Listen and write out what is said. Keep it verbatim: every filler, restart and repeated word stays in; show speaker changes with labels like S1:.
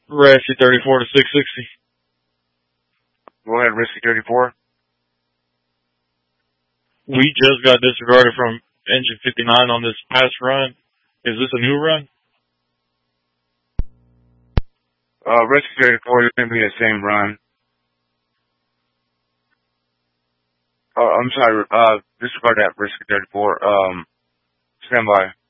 S1: Rescue thirty-four to six sixty.
S2: Go ahead, Rescue thirty-four.
S1: We just got disregarded from engine fifty-nine on this past run. Is this a new run?
S2: Uh, Rescue thirty-four is going to be the same run. Oh, I'm sorry, uh, disregard that, Rescue thirty-four. Um, stand by.